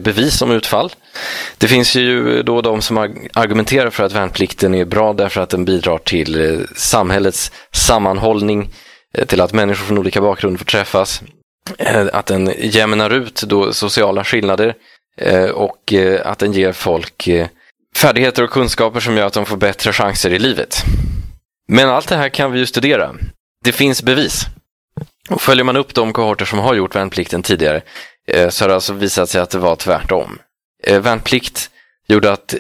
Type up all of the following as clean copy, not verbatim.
bevis om utfall. Det finns ju då de som argumenterar för att värnplikten är bra därför att den bidrar till samhällets sammanhållning, till att människor från olika bakgrunder får träffas, att den jämnar ut då sociala skillnader och att den ger folk färdigheter och kunskaper som gör att de får bättre chanser i livet. Men allt det här kan vi ju studera. Det finns bevis. Och följer man upp de kohorter som har gjort värnplikten tidigare så har det alltså visat sig att det var tvärtom. Värnplikt gjorde att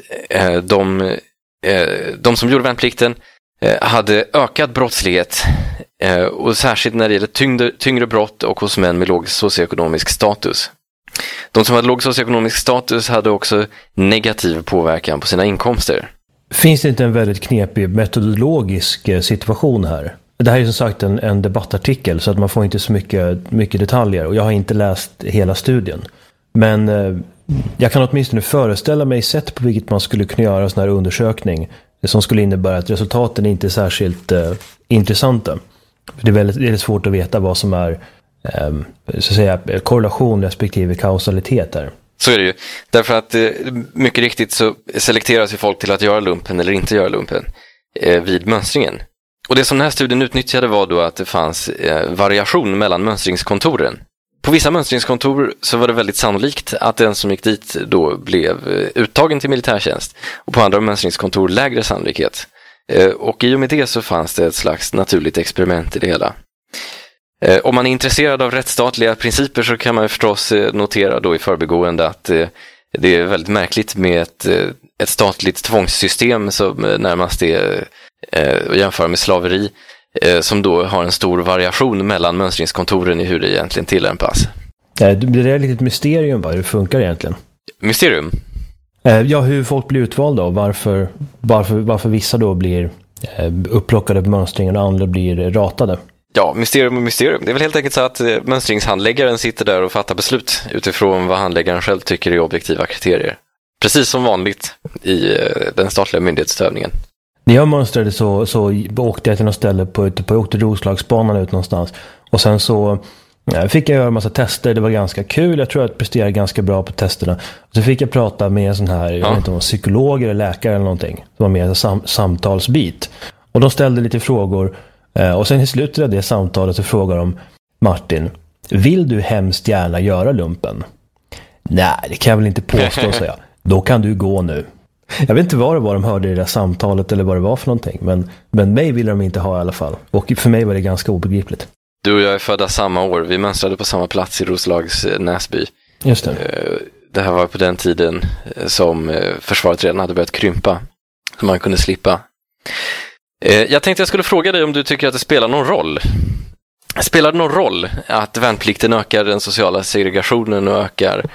de som gjorde värnplikten hade ökad brottslighet och särskilt när det gäller tyngre brott och hos män med låg socioekonomisk status. De som hade låg socioekonomisk status hade också negativ påverkan på sina inkomster. Finns det inte en väldigt knepig metodologisk situation här? Det här är som sagt en debattartikel så att man får inte så mycket detaljer och jag har inte läst hela studien. Men jag kan åtminstone föreställa mig sätt på vilket man skulle kunna göra en sån här undersökning som skulle innebära att resultaten inte är särskilt intressanta. Det är väldigt svårt att veta vad som är så att säga, korrelation respektive kausalitet här. Så är det ju. Därför att mycket riktigt så selekteras ju folk till att göra lumpen eller inte göra lumpen vid mönstringen. Och det som den här studien utnyttjade var då att det fanns variation mellan mönstringskontoren. På vissa mönstringskontor så var det väldigt sannolikt att den som gick dit då blev uttagen till militärtjänst. Och på andra mönstringskontor lägre sannolikhet. Och i och med det så fanns det ett slags naturligt experiment i det hela. Om man är intresserad av rättsstatliga principer så kan man förstås notera då i förbigående att det är väldigt märkligt med ett statligt tvångssystem som närmast är att jämföra med slaveri som då har en stor variation mellan mönstringskontoren i hur det egentligen tillämpas. Det är ett litet mysterium vad det funkar egentligen. Mysterium? Ja, hur folk blir utvalda och varför vissa då blir upplockade på mönstringen och andra blir ratade. Ja, mysterium och mysterium. Det är väl helt enkelt så att mönstringshandläggaren sitter där och fattar beslut utifrån vad handläggaren själv tycker är objektiva kriterier. Precis som vanligt i den statliga myndighetsutövningen. När jag mönstrade så åkte jag till något ställe jag åkte Roslagsbanan ut någonstans. Och sen så fick jag göra en massa tester. Det var ganska kul. Jag tror att jag presterade ganska bra på testerna. Och så fick jag prata med en sån här, jag vet inte om psykolog eller läkare eller någonting. Det var mer en samtalsbit. Och de ställde lite frågor. Och sen i slutet av det samtalet så frågar de Martin, vill du hemskt gärna göra lumpen? Nej, det kan jag väl inte påstå, säger jag. Då kan du gå nu. Jag vet inte vad det var de hörde i det där samtalet eller vad det var för någonting. Men mig ville de inte ha i alla fall. Och för mig var det ganska obegripligt. Du och jag är födda samma år. Vi mönstrade på samma plats i Roslags Näsby. Just det. Det här var på den tiden som försvaret redan hade börjat krympa. Så man kunde slippa. Jag tänkte jag skulle fråga dig om du tycker att det spelar någon roll. Spelar det någon roll att värnplikten ökar den sociala segregationen och ökar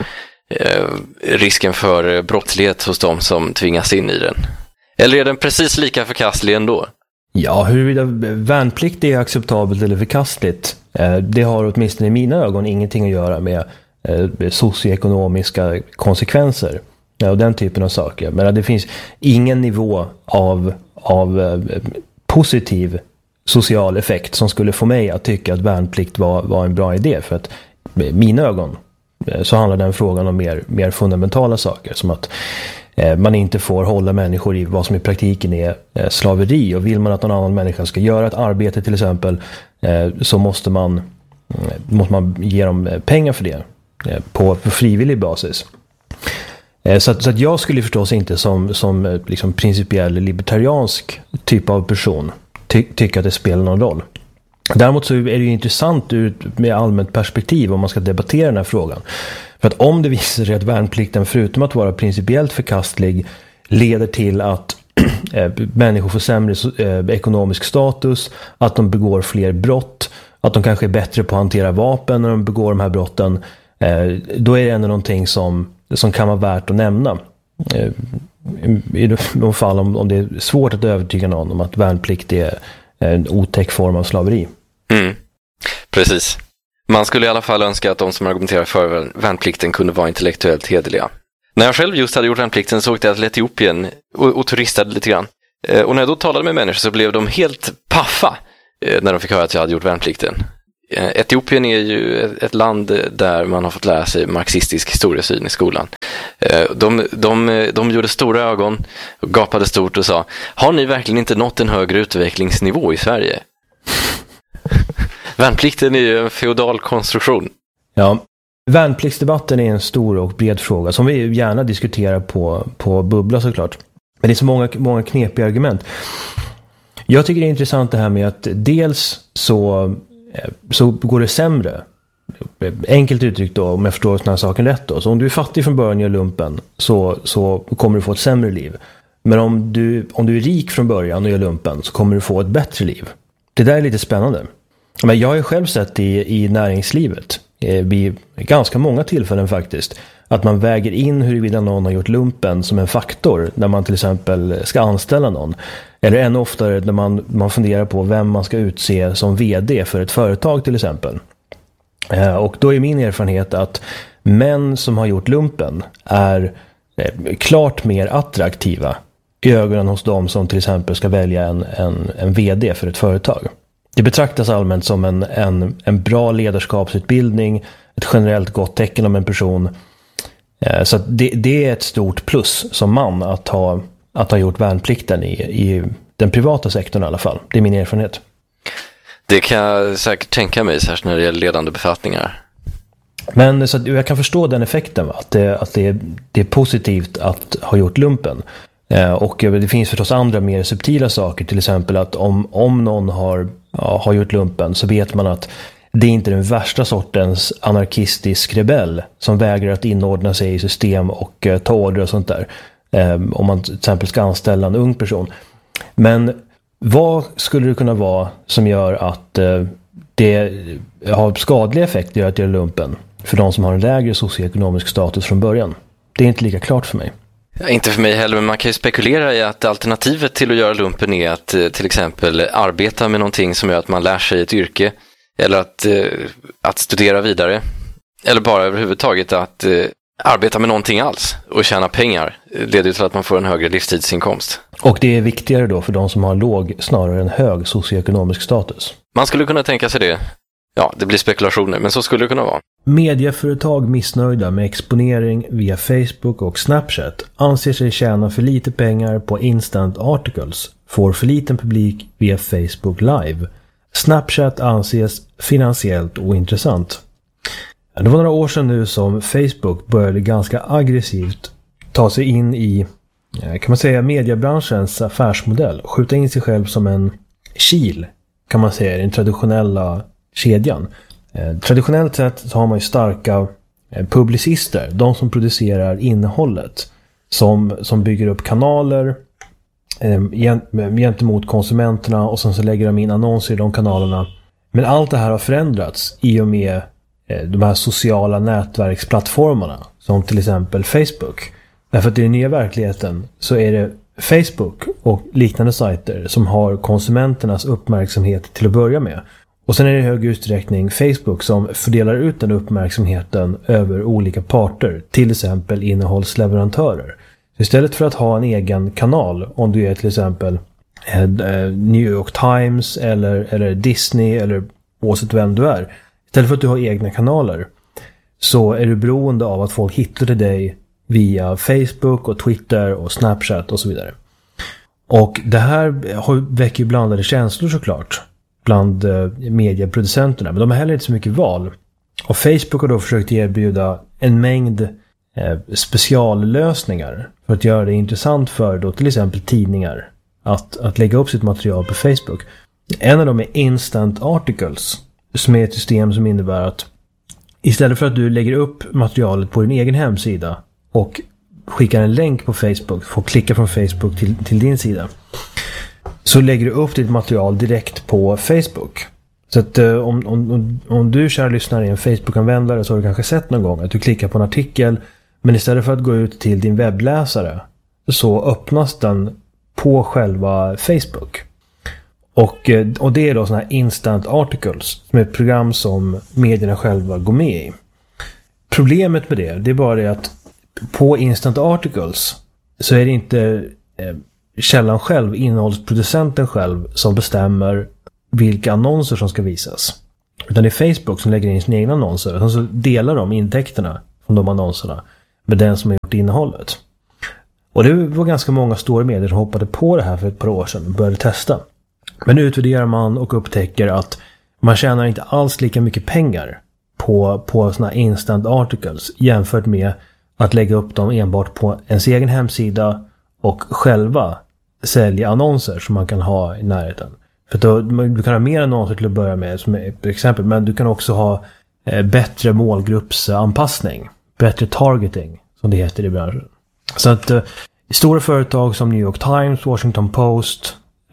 risken för brottslighet hos de som tvingas in i den? Eller är den precis lika förkastlig ändå? Ja, huruvida värnplikt är acceptabelt eller förkastligt, det har åtminstone i mina ögon ingenting att göra med socioekonomiska konsekvenser och den typen av saker. Men det finns ingen nivå av positiv social effekt som skulle få mig att tycka att värnplikt var en bra idé. För att i mina ögon så handlar den frågan om mer fundamentala saker, som att man inte får hålla människor i vad som i praktiken är slaveri. Och vill man att någon annan människa ska göra ett arbete till exempel, så måste man ge dem pengar för det på frivillig basis. Så att jag skulle förstås inte som liksom principiell libertariansk typ av person tycka att det spelar någon roll. Däremot så är det ju intressant med allmänt perspektiv om man ska debattera den här frågan. För att om det visar sig att värnplikten förutom att vara principiellt förkastlig leder till att människor får sämre ekonomisk status, att de begår fler brott, att de kanske är bättre på att hantera vapen när de begår de här brotten, då är det ändå någonting som kan vara värt att nämna. I de fall om det är svårt att övertyga någon om att värnplikt är en otäck form av slaveri. Precis. Man skulle i alla fall önska att de som argumenterar för värnplikten kunde vara intellektuellt hederliga. När jag själv just hade gjort värnplikten så åkte jag till Etiopien och turistade lite grann. Och när jag då talade med människor så blev de helt paffa när de fick höra att jag hade gjort värnplikten. Etiopien är ju ett land där man har fått lära sig marxistisk historiesyn i skolan. De gjorde stora ögon, gapade stort och sa: har ni verkligen inte nått en högre utvecklingsnivå i Sverige? Värnplikten är ju en feodal konstruktion. Ja, värnpliktsdebatten är en stor och bred fråga som vi gärna diskuterar på Bubbla såklart. Men det är så många knepiga argument. Jag tycker det är intressant det här med att dels så går det sämre. Enkelt uttryckt då, om jag förstår den här saken rätt då. Så om du är fattig från början och gör lumpen så kommer du få ett sämre liv. Men om du är rik från början och gör lumpen så kommer du få ett bättre liv. Det där är lite spännande. Men jag har ju själv sett i näringslivet vid ganska många tillfällen faktiskt att man väger in huruvida någon har gjort lumpen som en faktor när man till exempel ska anställa någon. Eller ännu oftare när man funderar på vem man ska utse som vd för ett företag till exempel. Och då är min erfarenhet att män som har gjort lumpen är klart mer attraktiva i ögonen hos dem som till exempel ska välja en vd för ett företag. Det betraktas allmänt som en bra ledarskapsutbildning, ett generellt gott tecken om en person. Så att det är ett stort plus som man att ha gjort värnplikten i den privata sektorn i alla fall. Det är min erfarenhet. Det kan jag säkert tänka mig, särskilt när det gäller ledande befattningar. Men så att jag kan förstå den effekten, va? Att det är positivt att ha gjort lumpen. Och det finns förstås andra mer subtila saker, till exempel att om någon har gjort lumpen så vet man att det är inte den värsta sortens anarkistisk rebell som vägrar att inordna sig i system och ta order och sånt där. Om man till exempel ska anställa en ung person. Men vad skulle det kunna vara som gör att det har skadliga effekter att göra lumpen för de som har en lägre socioekonomisk status från början? Det är inte lika klart för mig. Inte för mig heller, men man kan ju spekulera i att alternativet till att göra lumpen är att till exempel arbeta med någonting som gör att man lär sig ett yrke, eller att studera vidare, eller bara överhuvudtaget att arbeta med någonting alls och tjäna pengar leder till att man får en högre livstidsinkomst. Och det är viktigare då för de som har låg snarare än hög socioekonomisk status. Man skulle kunna tänka sig det. Ja, det blir spekulationer, men så skulle det kunna vara. Medieföretag missnöjda med exponering via Facebook och Snapchat anser sig tjäna för lite pengar på instant articles, får för liten publik via Facebook Live. Snapchat anses finansiellt ointressant. Det var några år sedan nu som Facebook började ganska aggressivt ta sig in i, kan man säga, mediebranschens affärsmodell. Skjuta in sig själv som en kil, kan man säga, i den traditionella kedjan. Traditionellt sett så har man ju starka publicister, de som producerar innehållet, som bygger upp kanaler gentemot konsumenterna och sen så lägger de in annonser i de kanalerna. Men allt det här har förändrats i och med de här sociala nätverksplattformarna som till exempel Facebook. Därför att i den nya verkligheten så är det Facebook och liknande sajter som har konsumenternas uppmärksamhet till att börja med. Och sen är det i hög utsträckning Facebook som fördelar ut den uppmärksamheten över olika parter, till exempel innehållsleverantörer. Så istället för att ha en egen kanal, om du är till exempel New York Times eller Disney eller oavsett vem du är, istället för att du har egna kanaler så är du beroende av att folk hittar till dig via Facebook och Twitter och Snapchat och så vidare. Och det här väcker ju blandade känslor såklart bland medieproducenterna, men de har heller inte så mycket val. Och Facebook har då försökt erbjuda en mängd speciallösningar för att göra det intressant för då till exempel tidningar att lägga upp sitt material på Facebook. En av dem är Instant Articles, som är ett system som innebär att istället för att du lägger upp materialet på din egen hemsida och skickar en länk på Facebook, får klicka från Facebook till din sida, så lägger du upp ditt material direkt på Facebook. Så att om du, kära lyssnare, är en Facebook-användare, så har du kanske sett någon gång att du klickar på en artikel, men istället för att gå ut till din webbläsare så öppnas den på själva Facebook. Och det är då sådana här Instant Articles, som är ett program som medierna själva går med i. Problemet med det är bara det att på Instant Articles så är det inte källan själv, innehållsproducenten själv, som bestämmer vilka annonser som ska visas. Utan det är Facebook som lägger in sina egna annonser. Och så delar de intäkterna från de annonserna med den som har gjort innehållet. Och det var ganska många stora medier som hoppade på det här för ett par år sedan och började testa. Men nu utvärderar man och upptäcker att man tjänar inte alls lika mycket pengar på såna här instant articles jämfört med att lägga upp dem enbart på ens egen hemsida och själva sälja annonser som man kan ha i närheten. För då, du kan ha mer annonser till att börja med som ett exempel, men du kan också ha bättre målgruppsanpassning, bättre targeting som det heter i branschen. Så att stora företag som New York Times, Washington Post,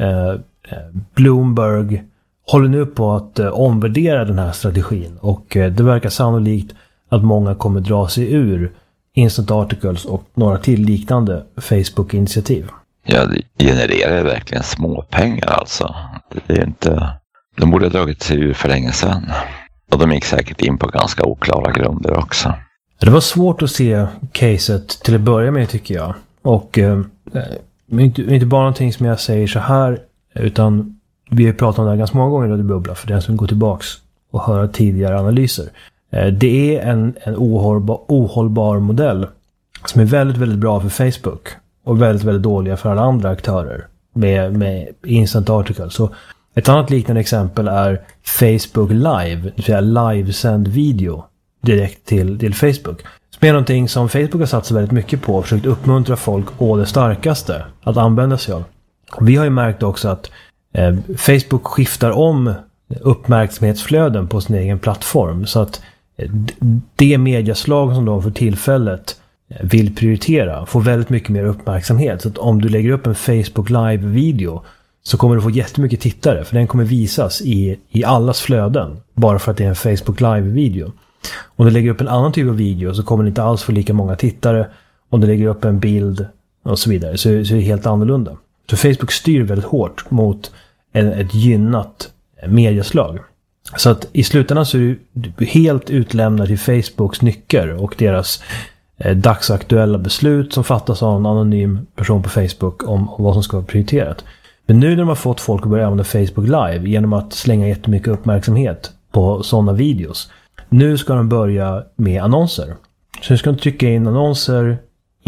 Bloomberg håller nu på att omvärdera den här strategin, och det verkar sannolikt att många kommer dra sig ur instant articles och några till liknande Facebook-initiativ. Ja, det genererar verkligen små pengar alltså. Det är inte... De borde ha dragit sig ur för länge sedan. Och de gick säkert in på ganska oklara grunder också. Det var svårt att se caset till att börja med, tycker jag. Och inte bara någonting som jag säger så här, utan vi har pratat om det här ganska många gånger i Radio Bubbla, för den som går tillbaks och hör tidigare analyser. Det är en ohållbar modell som är väldigt, väldigt bra för Facebook och väldigt, väldigt dåliga för alla andra aktörer med instant articles. Så ett annat liknande exempel är Facebook Live, det vill säga livesänd video direkt till Facebook. Som är någonting som Facebook har satt sig väldigt mycket på och försökt uppmuntra folk å det starkaste att använda sig av. Vi har ju märkt också att Facebook skiftar om uppmärksamhetsflöden på sin egen plattform, så att det medieslag som de för tillfället vill prioritera får väldigt mycket mer uppmärksamhet. Så att om du lägger upp en Facebook Live-video så kommer du få jättemycket tittare, för den kommer visas i allas flöden bara för att det är en Facebook Live-video. Om du lägger upp en annan typ av video så kommer det inte alls få lika många tittare. Om du lägger upp en bild och så vidare så är det helt annorlunda. Så Facebook styr väldigt hårt mot ett gynnat medieslag. Så att i slutändan så är du helt utlämnad till Facebooks nycker och deras dagsaktuella beslut som fattas av en anonym person på Facebook om vad som ska vara prioriterat. Men nu när de har fått folk att börja använda Facebook Live genom att slänga jättemycket uppmärksamhet på sådana videos, nu ska de börja med annonser. Så nu ska de trycka in annonser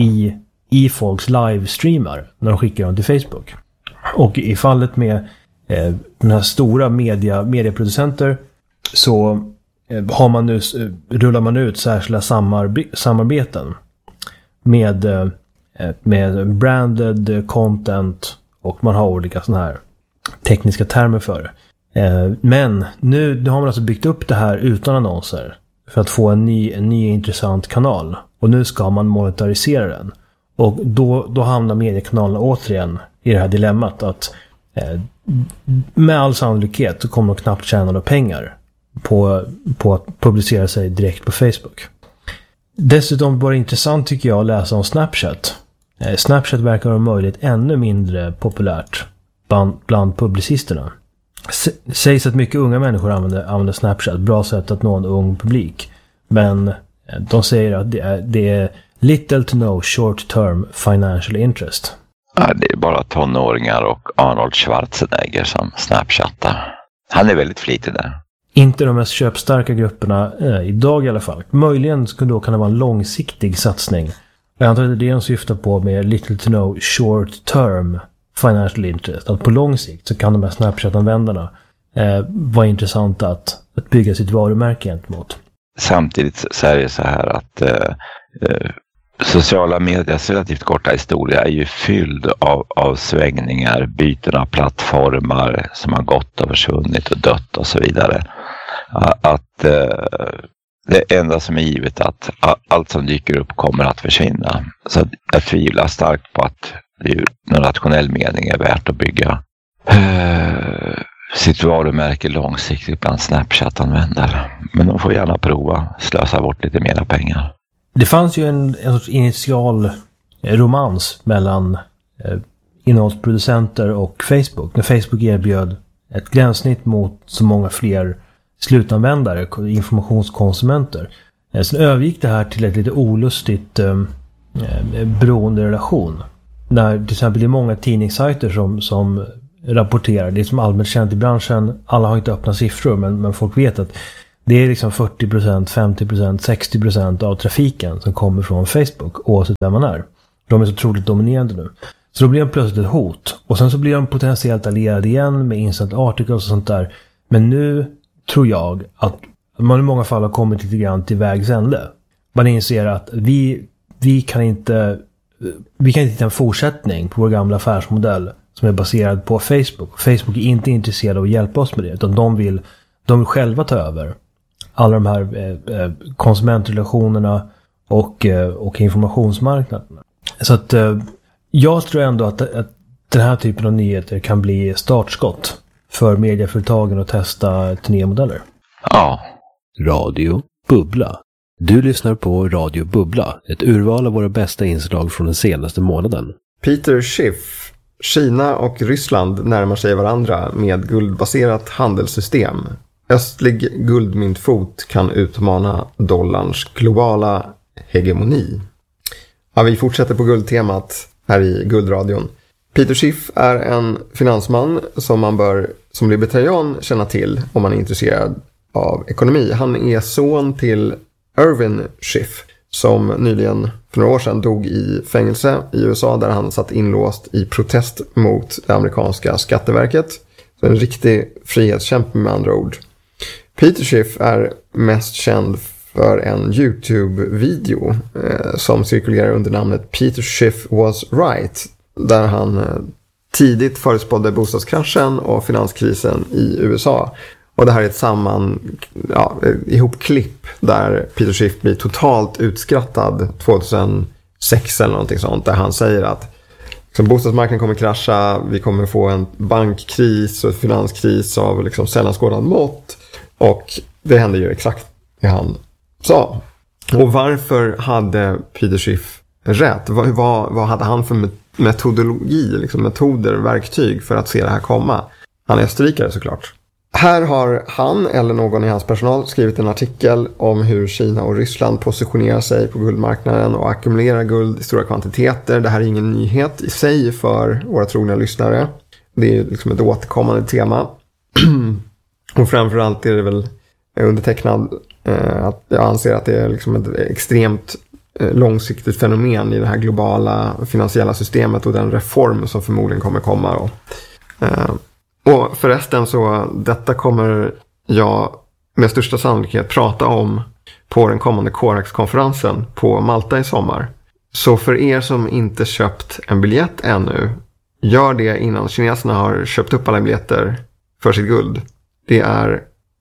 i folks livestreamar när de skickar dem till Facebook. Och i fallet med den här stora medieproducenter så har man nu, rullar man ut särskilda samarbeten med branded content, och man har olika såna här tekniska termer för det. Men nu har man alltså byggt upp det här utan annonser för att få en ny intressant kanal, och nu ska man monetarisera den. Och då hamnar mediekanalerna återigen i det här dilemmat att med all sannolikhet så kommer de knappt tjäna några pengar på att publicera sig direkt på Facebook. Dessutom var det intressant, tycker jag, att läsa om Snapchat. Snapchat verkar ha möjligt ännu mindre populärt bland publicisterna. Sägs att mycket unga människor använder Snapchat, bra sätt att nå en ung publik. Men de säger att det är little to no short term financial interest. Ja, det är bara tonåringar och Arnold Schwarzenegger som Snapchattar. Han är väldigt flitig där. Inte de mest köpstarka grupperna idag i alla fall. Möjligen kan det vara en långsiktig satsning. Jag antar att det är det de syftar på med little to no short term financial interest. Att på lång sikt så kan de här Snapchat-användarna vara intressanta att bygga sitt varumärke gentemot. Samtidigt så är det så här att sociala mediers relativt korta historia är ju fylld av svängningar, byten av plattformar som har gått och försvunnit och dött och så vidare. Att det enda som är givet att allt som dyker upp kommer att försvinna. Så jag tvivlar starkt på att det ur någon rationell mening är värt att bygga sitt varumärke långsiktigt bland Snapchat-användare. Men de får gärna prova, slösa bort lite mera pengar. Det fanns ju en sorts initial romans mellan innehållsproducenter och Facebook. När Facebook erbjöd ett gränssnitt mot så många fler slutanvändare, informationskonsumenter. Sen övergick det här till ett lite olustigt beroenderelation. När till exempel det är många tidningssajter som rapporterar, det är som allmänt känt i branschen, alla har inte öppna siffror, men folk vet att det är liksom 40%, 50%, 60% av trafiken som kommer från Facebook, oavsett vem man är. De är så otroligt dominerande nu. Så då blir de plötsligt ett hot. Och sen så blir de potentiellt allierade igen med instant articles och sånt där. Men nu tror jag att man i många fall har kommit lite grann till vägs ände. Man inser att vi kan inte hitta en fortsättning på vår gamla affärsmodell som är baserad på Facebook. Facebook är inte intresserade av att hjälpa oss med det, utan de vill själva ta över alla de här konsumentrelationerna och informationsmarknaderna. Så att jag tror ändå att den här typen av nyheter kan bli startskott för medieföretagen att testa till nya modeller. Ja. Radio Bubbla. Du lyssnar på Radio Bubbla, ett urval av våra bästa inslag från den senaste månaden. Peter Schiff. Kina och Ryssland närmar sig varandra med guldbaserat handelssystem. Östlig guldmyntfot kan utmana dollarns globala hegemoni. Ja, vi fortsätter på guldtemat här i Guldradion. Peter Schiff är en finansman som man bör som libertarian känna till om man är intresserad av ekonomi. Han är son till Irvin Schiff som nyligen för några år sedan dog i fängelse i USA där han satt inlåst i protest mot det amerikanska skatteverket. Så en riktig frihetskämpe med andra ord. Peter Schiff är mest känd för en YouTube-video som cirkulerar under namnet Peter Schiff was right, där han tidigt förutspådde bostadskraschen och finanskrisen i USA. Och det här är ett ihopklipp där Peter Schiff blir totalt utskrattad 2006 eller någonting sånt, där han säger att bostadsmarknaden kommer krascha, vi kommer få en bankkris och finanskris av sällan skådad mått, och det hände ju exakt det han sa. Och varför hade Peter Schiff rätt? Vad hade han för metodologi, metoder, verktyg för att se det här komma? Han är österrikare såklart. Här har han eller någon i hans personal skrivit en artikel om hur Kina och Ryssland positionerar sig på guldmarknaden och ackumulerar guld i stora kvantiteter. Det här är ingen nyhet i sig för våra trogna lyssnare. Det är ett återkommande tema. Och framförallt är det väl undertecknad att jag anser att det är ett extremt långsiktigt fenomen i det här globala finansiella systemet och den reform som förmodligen kommer komma. Och förresten så detta kommer jag med största sannolikhet prata om på den kommande Corax-konferensen på Malta i sommar. Så för er som inte köpt en biljett ännu, gör det innan kineserna har köpt upp alla biljetter för sitt guld. Det är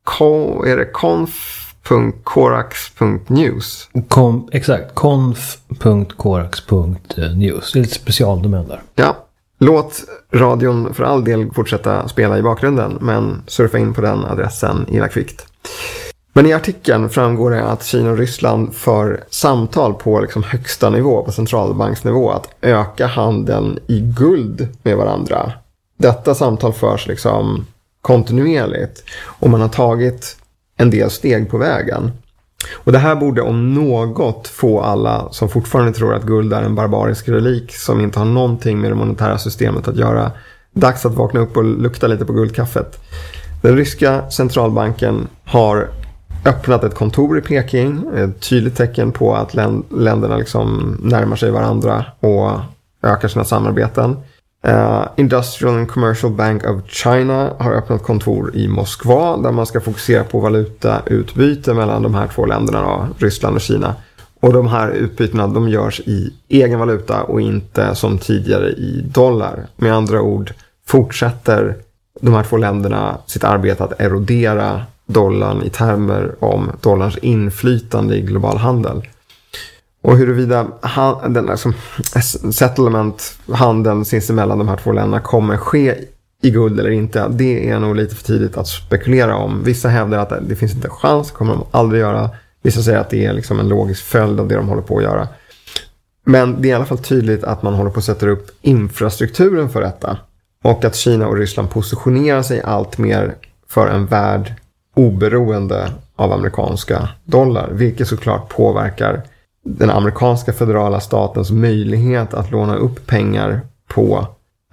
conf.corax.news. Exakt, conf.corax.news. Det är ett specialdomän där. Ja. Låt radion för all del fortsätta spela i bakgrunden, men surfa in på den adressen illa kvickt. Men i artikeln framgår det att Kina och Ryssland för samtal på högsta nivå, på centralbanksnivå, att öka handeln i guld med varandra. Detta samtal förs kontinuerligt och man har tagit en del steg på vägen. Och det här borde om något få alla som fortfarande tror att guld är en barbarisk relik som inte har någonting med det monetära systemet att göra, dags att vakna upp och lukta lite på guldkaffet. Den ryska centralbanken har öppnat ett kontor i Peking, ett tydligt tecken på att länderna närmar sig varandra och ökar sina samarbeten. Industrial and Commercial Bank of China har öppnat kontor i Moskva där man ska fokusera på valutautbyte mellan de här två länderna, Ryssland och Kina. Och de här utbytena de görs i egen valuta och inte som tidigare i dollar. Med andra ord fortsätter de här två länderna sitt arbete att erodera dollarn i termer om dollarns inflytande i global handel. Och huruvida den settlement-handeln sinsemellan de här två länderna kommer ske i guld eller inte, det är nog lite för tidigt att spekulera om. Vissa hävdar att det finns inte chans, kommer de aldrig göra. Vissa säger att det är en logisk följd av det de håller på att göra. Men det är i alla fall tydligt att man håller på att sätta upp infrastrukturen för detta. Och att Kina och Ryssland positionerar sig allt mer för en värld oberoende av amerikanska dollar. Vilket såklart påverkar den amerikanska federala statens möjlighet att låna upp pengar på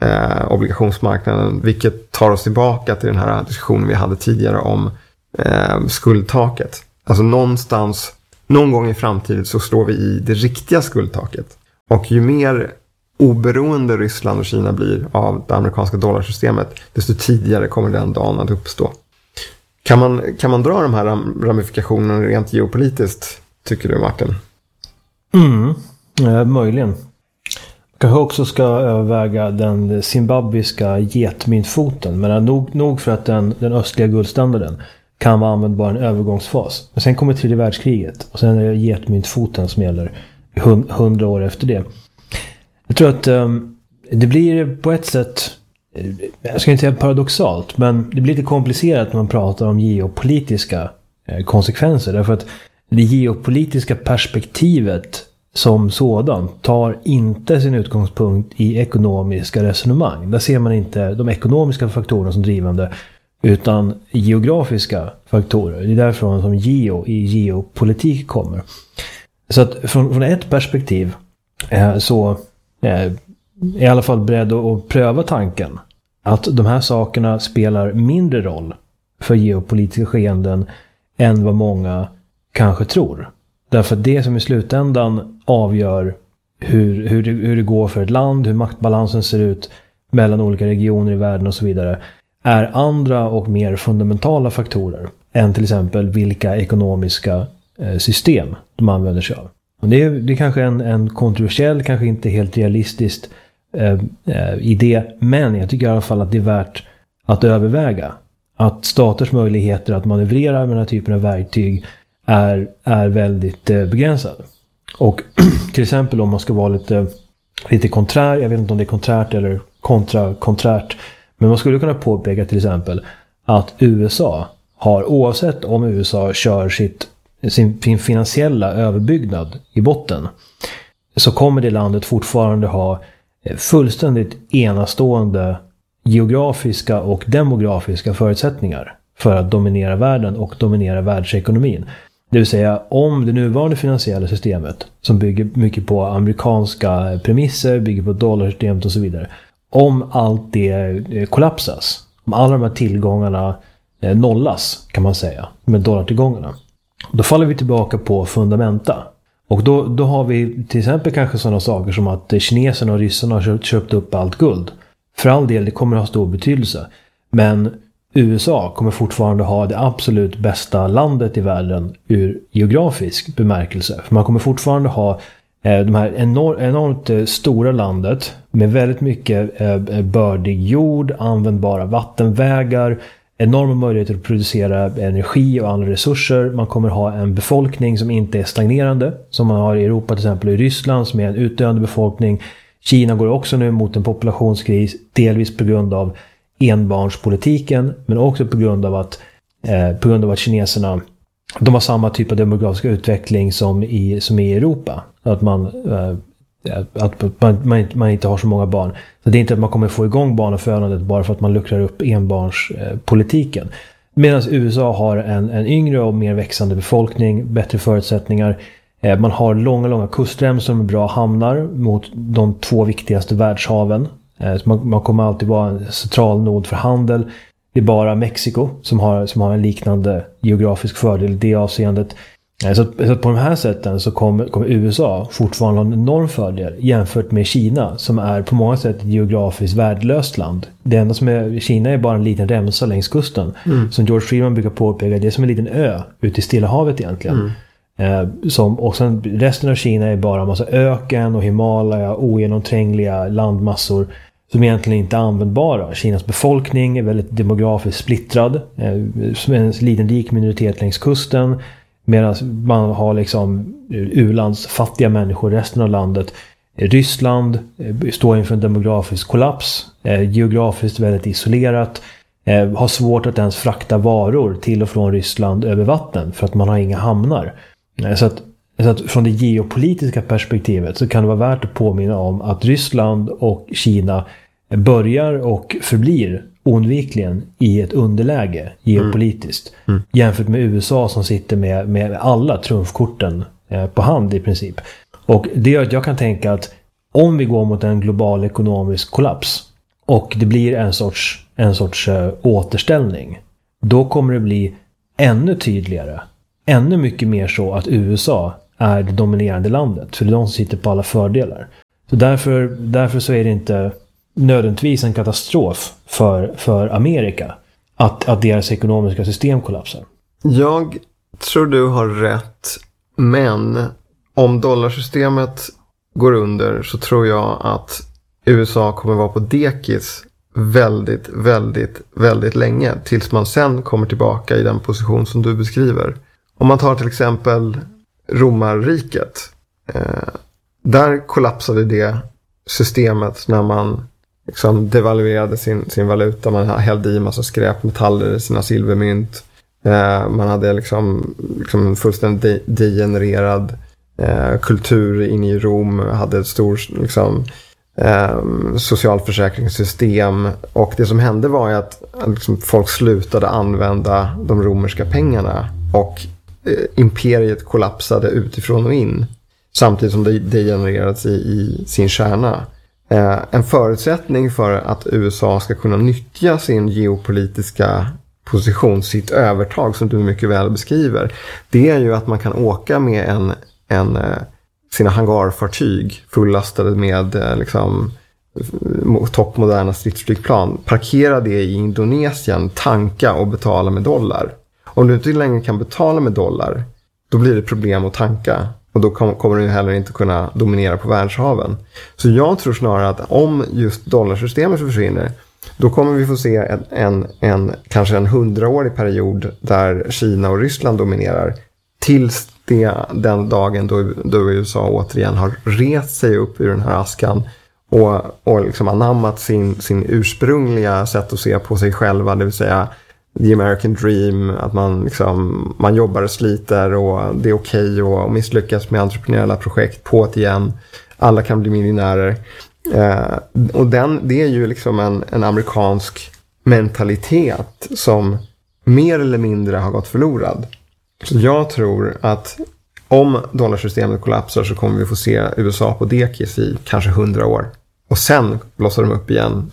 obligationsmarknaden, vilket tar oss tillbaka till den här diskussionen vi hade tidigare om skuldtaket. Alltså någon gång i framtiden så slår vi i det riktiga skuldtaket. Och ju mer oberoende Ryssland och Kina blir av det amerikanska dollarsystemet, desto tidigare kommer den dagen att uppstå. Kan man dra de här ramifikationerna rent geopolitiskt, tycker du, Martin? Möjligen. Kanske också ska överväga den zimbabwiska getmyntfoten, men nog för att den östliga guldstandarden kan vara användbar i en övergångsfas. Men sen kommer 3:e världskriget och sen är det getmyntfoten som gäller 100 år efter det. Jag tror att det blir på ett sätt, jag ska inte säga paradoxalt, men det blir lite komplicerat när man pratar om geopolitiska konsekvenser. Därför att det geopolitiska perspektivet som sådan tar inte sin utgångspunkt i ekonomiska resonemang. Där ser man inte de ekonomiska faktorerna som drivande, utan geografiska faktorer. Det är därifrån som geopolitik kommer. Så att från ett perspektiv så är i alla fall beredd att pröva tanken att de här sakerna spelar mindre roll för geopolitiska skeenden än vad många kanske tror. Därför att det som i slutändan avgör hur det går för ett land, hur maktbalansen ser ut mellan olika regioner i världen och så vidare, är andra och mer fundamentala faktorer än till exempel vilka ekonomiska system de använder sig av. Och det är kanske en kontroversiell, kanske inte helt realistisk idé, men jag tycker i alla fall att det är värt att överväga. Att staters möjligheter att manövrera med den här typen av verktyg är väldigt begränsade. Och till exempel om man ska vara lite konträr, jag vet inte om det är konträrt eller konträrt, men man skulle kunna påpeka till exempel att USA har, oavsett om USA kör sin finansiella överbyggnad i botten, så kommer det landet fortfarande ha fullständigt enastående geografiska och demografiska förutsättningar för att dominera världen och dominera världsekonomin. Det vill säga, om det nuvarande finansiella systemet, som bygger mycket på amerikanska premisser, bygger på dollarsystemet och så vidare, om allt det kollapsas, om alla de här tillgångarna nollas, kan man säga, med dollartillgångarna, då faller vi tillbaka på fundamenta. Och då har vi till exempel kanske sådana saker som att kineserna och ryssarna har köpt upp allt guld. För all del, det kommer att ha stor betydelse. Men USA kommer fortfarande ha det absolut bästa landet i världen ur geografisk bemärkelse. För man kommer fortfarande ha de här enormt stora landet med väldigt mycket bördig jord, användbara vattenvägar, enorma möjligheter att producera energi och andra resurser. Man kommer ha en befolkning som inte är stagnerande, som man har i Europa till exempel, i Ryssland som är en utdöende befolkning. Kina går också nu mot en populationskris, delvis på grund av enbarnspolitiken, men också på grund av att kineserna, de har samma typ av demografiska utveckling som i Europa. Att man inte har så många barn. Så det är inte att man kommer få igång barnafödandet bara för att man luckrar upp enbarnspolitiken. Medan USA har en yngre och mer växande befolkning, bättre förutsättningar. Man har långa kustremsor med bra hamnar mot de 2 viktigaste världshaven. Så man kommer alltid vara en central nod för handel. Det är bara Mexiko som har en liknande geografisk fördel i det avseendet. Så på de här sätten så kommer USA fortfarande ha en enorm fördel jämfört med Kina, som är på många sätt ett geografiskt värdelöst land. Det enda som är Kina är bara en liten remsa längs kusten. Som George Friedman brukar påpeka, det är som en liten ö ute i Stilla havet egentligen. Och sen resten av Kina är bara en massa öken och Himalaya, ogenomträngliga landmassor som egentligen inte är användbara. Kinas befolkning är väldigt demografiskt splittrad, som en liten rik minoritet längs kusten, medan man har liksom u-landsfattiga människor i resten av landet. Ryssland står inför en demografisk kollaps, geografiskt väldigt isolerat, har svårt att ens frakta varor till och från Ryssland över vatten för att man har inga hamnar. Så att från det geopolitiska perspektivet så kan det vara värt att påminna om att Ryssland och Kina börjar och förblir oundvikligen i ett underläge geopolitiskt jämfört med USA som sitter med alla trumfkorten på hand i princip. Och det gör att jag kan tänka att om vi går mot en global ekonomisk kollaps och det blir en sorts återställning, då kommer det bli ännu tydligare, ännu mycket mer så att USA är det dominerande landet, för det är de som sitter på alla fördelar. Så därför så är det inte nödvändigtvis en katastrof för Amerika att deras ekonomiska system kollapsar. Jag tror du har rätt, men om dollarsystemet går under så tror jag att USA kommer vara på dekis väldigt, väldigt, väldigt länge tills man sen kommer tillbaka i den position som du beskriver. Om man tar till exempel romarriket, där kollapsade det systemet när man liksom devaluerade sin valuta. Man hällde i massa skräpmetaller i sina silvermynt. Man hade liksom en fullständigt degenererad kultur inne i Rom, hade ett stort socialförsäkringssystem, och det som hände var ju att folk slutade använda de romerska pengarna och imperiet kollapsade utifrån och in samtidigt som det degenererades i sin kärna. En förutsättning för att USA ska kunna nyttja sin geopolitiska position, sitt övertag som du mycket väl beskriver, det är ju att man kan åka med sina hangarfartyg fullastade med toppmoderna stridsflygplan, parkera det i Indonesien, tanka och betala med dollar. Om du inte längre kan betala med dollar, då blir det problem att tanka, och då kommer du heller inte kunna dominera på världshaven. Så jag tror snarare att om just dollarsystemet försvinner, då kommer vi få se kanske en 100-årig period där Kina och Ryssland dominerar, tills den dagen då USA återigen har rest sig upp ur den här askan och liksom anammat sin ursprungliga sätt att se på sig själva, det vill säga the American dream, att man jobbar och sliter och det är okej att misslyckas med entreprenöriella projekt på ett igen. Alla kan bli miljonärer. Och det är ju liksom en amerikansk mentalitet som mer eller mindre har gått förlorad. Så jag tror att om dollarsystemet kollapsar så kommer vi få se USA på dekis i kanske 100 år. Och sen blossar de upp igen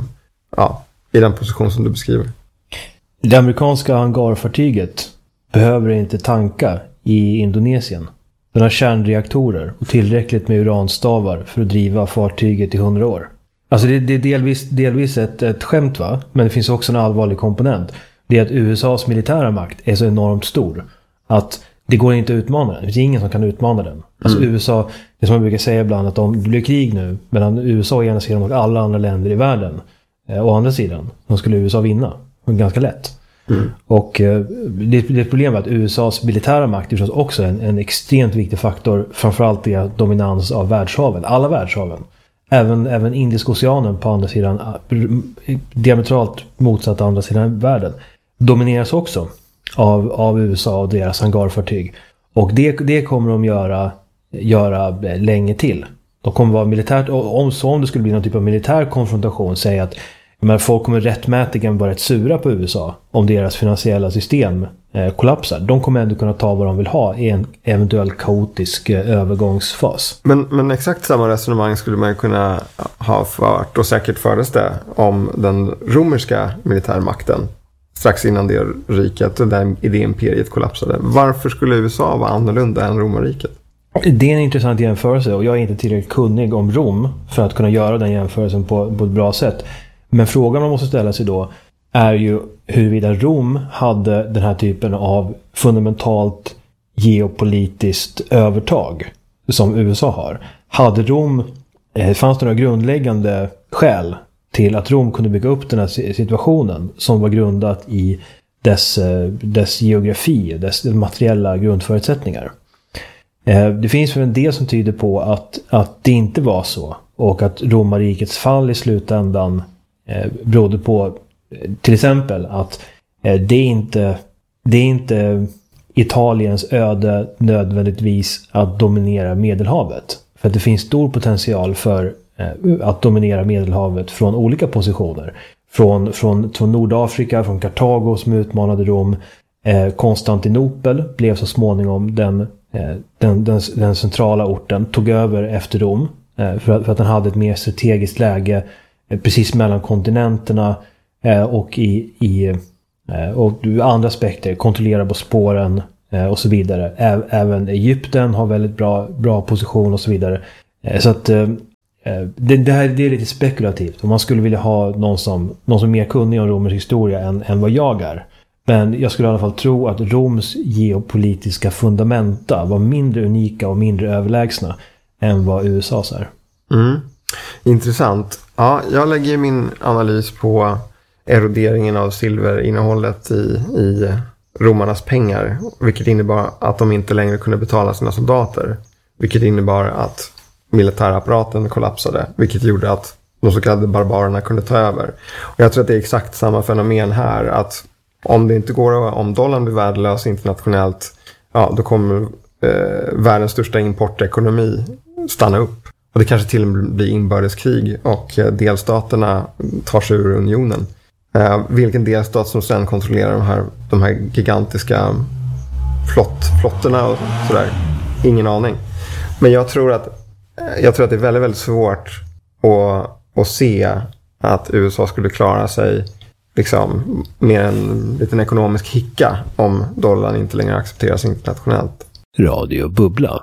i den position som du beskriver. Det amerikanska hangarfartyget behöver inte tanka i Indonesien. Den har kärnreaktorer och tillräckligt med uranstavar för att driva fartyget i 100 år. Alltså det är delvis ett skämt, va? Men det finns också en allvarlig komponent. Det är att USAs militära makt är så enormt stor att det går inte att utmana den. Det finns ingen som kan utmana den. Alltså USA, det som man brukar säga ibland, att om det blir krig nu mellan USA å ena sidan och alla andra länder i världen å andra sidan, då skulle USA vinna. Ganska lätt. Och det är ett problem att USAs militära makt är också en extremt viktig faktor, framförallt det dominans av världshaven, alla världshaven. Även Indiska oceanen på andra sidan, diametralt motsatt andra sidan världen, domineras också av USA och deras hangarfartyg. Och det kommer de göra länge till. De kommer vara militärt, om det skulle bli någon typ av militär konfrontation, säga att folk kommer rättmätigen vara rätt sura på USA om deras finansiella system kollapsar. De kommer ändå kunna ta vad de vill ha i en eventuell kaotisk övergångsfas. Men exakt samma resonemang skulle man kunna ha fört, och säkert fördes det, om den romerska militärmakten strax innan det riket, där det imperiet kollapsade. Varför skulle USA vara annorlunda än romarriket? Det är en intressant jämförelse, och jag är inte tillräckligt kunnig om Rom för att kunna göra den jämförelsen på ett bra sätt. Men frågan man måste ställa sig då är ju huruvida Rom hade den här typen av fundamentalt geopolitiskt övertag som USA har. Fanns det några grundläggande skäl till att Rom kunde bygga upp den här situationen som var grundat i dess geografi, dess materiella grundförutsättningar? Det finns väl en del som tyder på att det inte var så, och att romarrikets fall i slutändan berodde på till exempel att det är inte Italiens öde nödvändigtvis att dominera Medelhavet. För att det finns stor potential för att dominera Medelhavet från olika positioner. Från Nordafrika, från Kartago som utmanade Rom. Konstantinopel blev så småningom den centrala orten, tog över efter Rom. För att den hade ett mer strategiskt läge precis mellan kontinenterna och och andra aspekter, kontrollera på spåren och så vidare. Även Egypten har väldigt bra position och så vidare. Så att det är lite spekulativt. Och man skulle vilja ha någon som är mer kunnig om Roms historia än vad jag är. Men jag skulle i alla fall tro att Roms geopolitiska fundamenta var mindre unika och mindre överlägsna än vad USAs är. Intressant. Ja, jag lägger min analys på eroderingen av silverinnehållet i romarnas pengar, vilket innebar att de inte längre kunde betala sina soldater, vilket innebar att militärapparaten kollapsade, vilket gjorde att de så kallade barbarerna kunde ta över. Och jag tror att det är exakt samma fenomen här, att om dollarn blir värdelös internationellt, ja, då kommer världens största importekonomi stanna upp. Och det kanske till och med blir inbördeskrig och delstaterna tar sig ur unionen. Vilken delstat som sen kontrollerar de här gigantiska flottorna och sådär, ingen aning. Men jag tror att det är väldigt, väldigt svårt att se att USA skulle klara sig liksom med en liten ekonomisk hicka om dollarn inte längre accepteras internationellt. Radio Bubbla.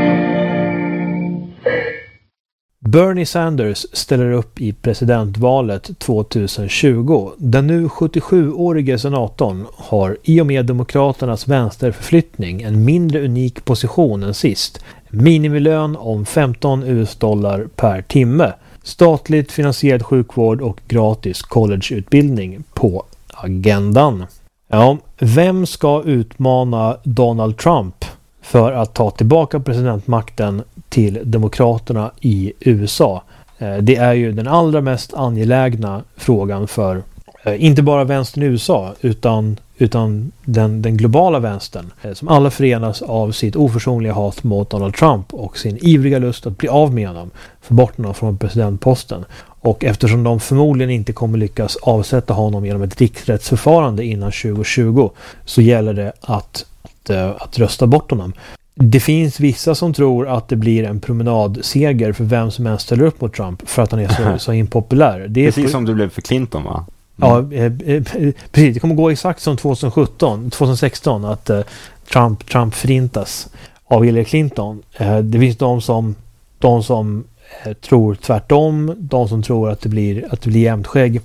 Bernie Sanders ställer upp i presidentvalet 2020. Den nu 77-årige senatorn har i och med demokraternas vänsterförflyttning en mindre unik position än sist. Minimilön om $15 per timme. Statligt finansierad sjukvård och gratis collegeutbildning på agendan. Ja, vem ska utmana Donald Trump för att ta tillbaka presidentmakten till demokraterna i USA? Det är ju den allra mest angelägna frågan för inte bara vänstern i USA utan den globala vänstern, som alla förenas av sitt oförsonliga hat mot Donald Trump och sin ivriga lust att bli av med honom, få bort honom från presidentposten. Och eftersom de förmodligen inte kommer lyckas avsätta honom genom ett riksrättsförfarande innan 2020, så gäller det att rösta bort honom. Det finns vissa som tror att det blir en promenadseger för vem som än ställer upp mot Trump för att han är så impopulär. Det är precis som det blev för Clinton, va? Ja, precis. Det kommer gå exakt som 2016 att Trump förintas av Hillary Clinton. Det finns de som tror tvärtom, de som tror att det blir jämnskägg.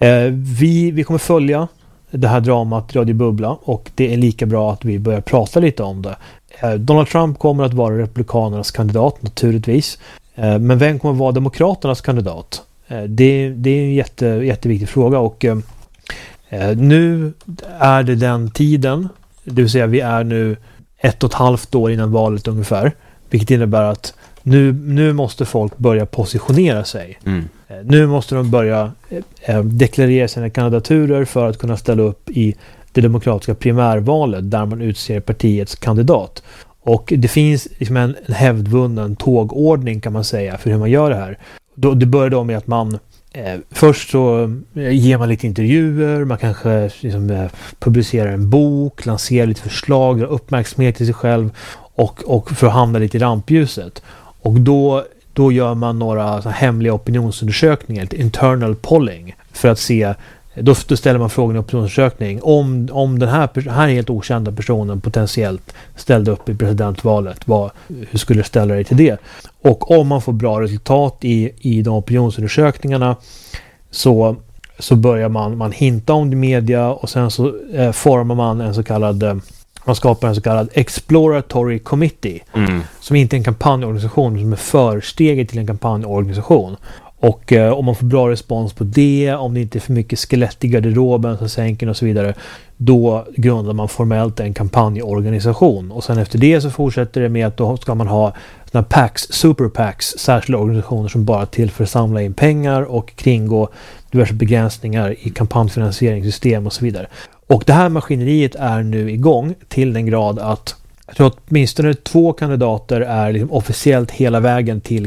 Vi kommer följa det här dramat Radio Bubbla, och det är lika bra att vi börjar prata lite om det. Donald Trump kommer att vara republikanernas kandidat naturligtvis, men vem kommer att vara demokraternas kandidat? Det är en jätteviktig fråga, och nu är det den tiden, det vill säga vi är nu 1,5 år innan valet ungefär, vilket innebär att nu måste folk börja positionera sig. Nu måste de börja deklarera sina kandidaturer för att kunna ställa upp i det demokratiska primärvalet där man utser partiets kandidat. Och det finns liksom en hävdvunnen tågordning, kan man säga, för hur man gör det här. Det börjar då med att man först så ger man lite intervjuer, man kanske liksom publicerar en bok, lanserar lite förslag, drar uppmärksamhet till sig själv och för att hamna lite i rampljuset. Och då gör man några så hemliga opinionsundersökningar, lite internal polling, för att se. Då ställer man frågan i opinionsundersökning om den här helt okända personen potentiellt ställde upp i presidentvalet. Hur skulle du ställa dig till det? Och om man får bra resultat i de opinionsundersökningarna så börjar man hinta om det i media, och sen så formar man skapar en så kallad exploratory committee som inte är en kampanjorganisation, som är försteget till en kampanjorganisation. Och om man får bra respons på det, om det inte är för mycket skelett i garderoben som sänker och så vidare, då grundar man formellt en kampanjorganisation. Och sen efter det så fortsätter det med att då ska man ha såna PACs, super PACs, särskilda organisationer som bara till för att samla in pengar och kringgå diverse begränsningar i kampanjfinansieringssystem och så vidare. Och det här maskineriet är nu igång till den grad att jag tror att åtminstone 2 kandidater är liksom officiellt hela vägen till